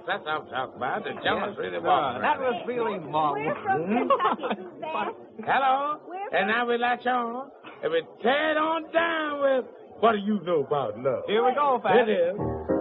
That's what I'm talking about. The Jonas really sir. walking. That was feeling mum. We're from Kentucky, Suzanne. Hello? We're And now we latch on. And we tear it on down with what do you know about love? Here we go, Pat. It is.